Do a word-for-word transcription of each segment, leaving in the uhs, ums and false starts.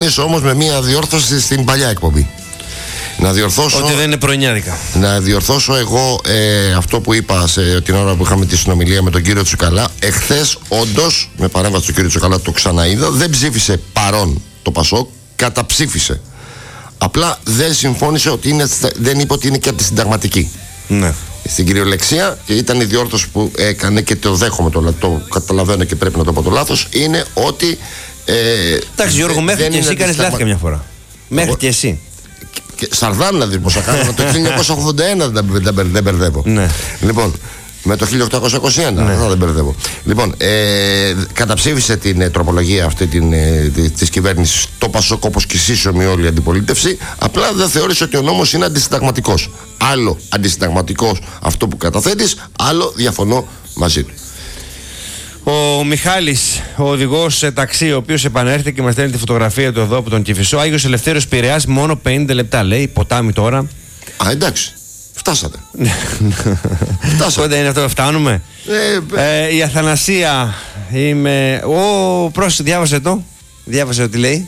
ξεκινήσω όμως με μια διόρθωση στην παλιά εκπομπή. Να διορθώσω, ότι δεν είναι πρωινιάδικα. Να διορθώσω εγώ ε, αυτό που είπα σε, την ώρα που είχαμε τη συνομιλία με τον κύριο Τσουκαλά. Εχθές, όντως, με παρέμβαση του κύριου Τσουκαλά, το ξαναείδα, δεν ψήφισε παρόν το Πασόκ, καταψήφισε. Απλά δεν συμφώνησε ότι είναι, δεν είπε ότι είναι και αντισυνταγματική. Ναι. Στην κυριολεξία, και ήταν η διόρθωση που έκανε και το δέχομαι, το, το καταλαβαίνω και πρέπει να το πω το λάθος, είναι ότι. Ε, Εντάξει, Γιώργο, μέχρι και εσύ κάνεις λάθη καμιά φορά. Μέχρι και εσύ. Σαρδάμ να δεις πως θα κάνω. Το χίλια εννιακόσια ογδόντα ένα δεν μπερδεύω. Ναι. Λοιπόν, με το χίλια οκτακόσια είκοσι ένα ναι. δεν μπερδεύω. Λοιπόν, ε, καταψήφισε την ε, τροπολογία αυτή την, ε, της κυβέρνησης το Πασόκ, όπως και σύσσωμη όλη η αντιπολίτευση. Απλά δεν θεώρησε ότι ο νόμος είναι αντισυνταγματικός. Άλλο αντισυνταγματικός αυτό που καταθέτεις, άλλο διαφωνώ μαζί του. Ο Μιχάλης, ο οδηγός σε ταξί, ο οποίος επανέρχεται και μας στέλνει τη φωτογραφία του εδώ από τον Κηφισό. Άγιος Ελευθέριος Πειραιάς, μόνο πενήντα λεπτά λέει. Ποτάμι τώρα. Α, εντάξει. Φτάσατε. Φτάσατε. Πότε είναι αυτό, φτάνουμε. Ε, ε, η Αθανασία, είμαι. Ω, πρόσεχε, διάβασε το. Διάβασε τι λέει.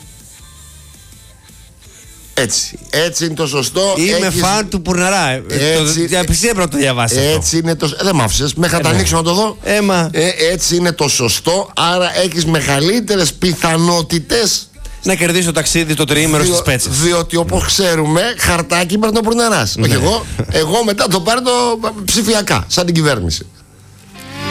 Έτσι. Έτσι είναι το σωστό. Είμαι έχεις... φαν του Πουρναρά. Έτσι... Το... Απιστία πρέπει να το διαβάσει. Έτσι είναι το. Ε, δεν μ' άφησες. Με είχα τα ανοίξω να το δω. Έμα. Ε, έτσι είναι το σωστό. Άρα έχεις μεγαλύτερες πιθανότητες να κερδίσει το ταξίδι το τριήμερο στις Πέτσες. Διότι όπως ξέρουμε, χαρτάκι παίρνει ο Πουρναράς. Όχι εγώ. Εγώ μετά το παίρνω ψηφιακά, σαν την κυβέρνηση.